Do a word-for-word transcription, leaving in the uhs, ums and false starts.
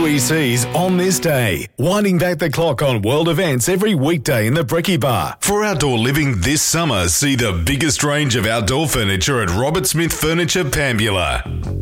E Cs on this day. Winding back the clock on world events every weekday in the Brekkie Bar. For outdoor living this summer, see the biggest range of outdoor furniture at Robert Smith Furniture, Pambula.